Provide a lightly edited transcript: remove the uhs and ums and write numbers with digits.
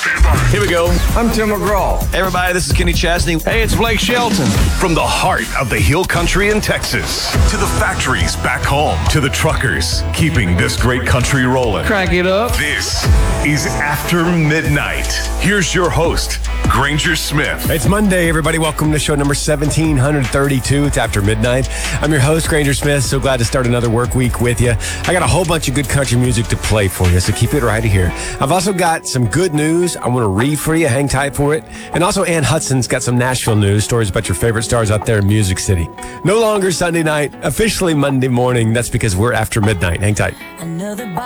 Here we go. I'm Tim McGraw. Hey, everybody, this is Kenny Chesney. Hey, it's Blake Shelton. From the heart of the Hill Country in Texas to the factories back home to the truckers keeping this great country rolling. Crank it up. This is After Midnight. Here's your host, Granger Smith. It's Monday, everybody. Welcome to show number 1732. It's After Midnight. I'm your host, Granger Smith. So glad to start another work week with you. I got a whole bunch of good country music to play for you, so keep it right here. I've also got some good news I want to read for you. Hang tight for it. And also, Ann Hudson's got some Nashville news, stories about your favorite stars out there in Music City. No longer Sunday night, officially Monday morning. That's because we're After Midnight. Hang tight. Another